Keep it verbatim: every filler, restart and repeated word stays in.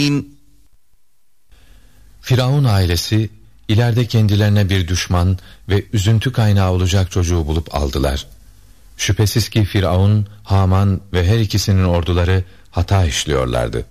Firavun ailesi ileride kendilerine bir düşman ve üzüntü kaynağı olacak çocuğu bulup aldılar. Şüphesiz ki Firavun, Haman ve her ikisinin orduları hata işliyorlardı.